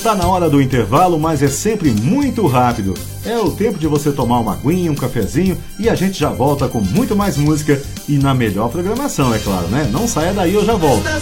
Está na hora do intervalo, mas é sempre muito rápido. É o tempo de você tomar uma aguinha, um cafezinho e a gente já volta com muito mais música e na melhor programação, é claro, né? Não saia daí, eu já volto.